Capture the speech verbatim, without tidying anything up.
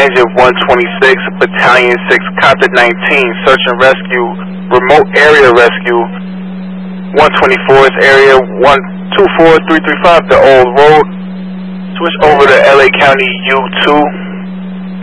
Ranger one twenty-six, Battalion six, Copter nineteen, Search and Rescue, Remote Area Rescue, one twenty-four's Area one two four three three five, the Old Road. Switch over to L A County U two.